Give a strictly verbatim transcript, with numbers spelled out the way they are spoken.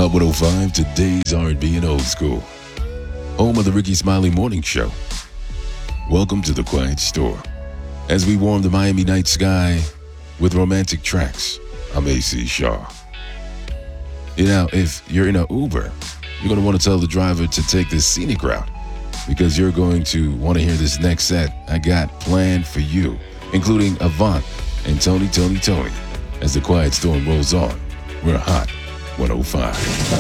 Hot one oh five, today's R and B and old school. Home of the Ricky Smiley Morning Show. Welcome to the Quiet Store. As we warm the Miami night sky with romantic tracks, I'm A C Shaw. You know, if you're in an Uber, you're going to want to tell the driver to take this scenic route because you're going to want to hear this next set I got planned for you, including Avant and Tony, Tony, Tony. As the Quiet Storm rolls on, we're hot one oh five.